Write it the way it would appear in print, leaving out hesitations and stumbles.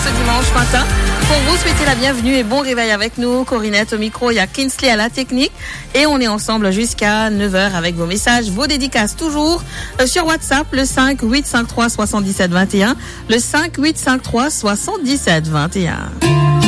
Ce dimanche matin, pour vous souhaiter la bienvenue et bon réveil avec nous. Corinette au micro, il y a Kinsley à la technique et on est ensemble jusqu'à 9h avec vos messages, vos dédicaces toujours sur WhatsApp, le 5 853 77 21, le 5 853 77 21.